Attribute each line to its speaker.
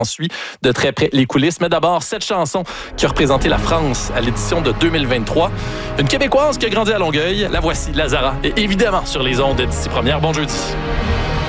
Speaker 1: On suit de très près les coulisses. Mais d'abord, cette chanson qui a représenté la France à l'édition de 2023. Une Québécoise qui a grandi à Longueuil. La voici, Lazara. Et évidemment sur les ondes d'ici première. Bon jeudi.